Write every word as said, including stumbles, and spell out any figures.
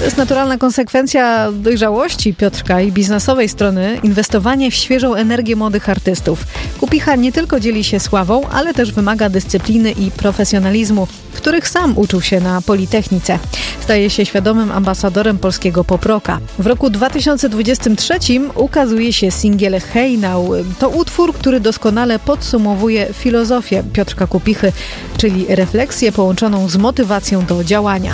jest naturalna konsekwencja dojrzałości Piotrka i biznesowej strony inwestowanie w świeżą energię młodych artystów. Kupicha nie tylko dzieli się sławą, ale też wymaga dyscypliny i profesjonalizmu, których sam uczył się na Politechnice. Staje się świadomym ambasadorem polskiego pop-rocka. W roku dwa tysiące dwudziestym trzecim ukazuje się singiel Hey Now. To utwór, który doskonale podsumowuje filozofię Piotrka Kupichy, czyli refleksję połączoną z motywacją do działania.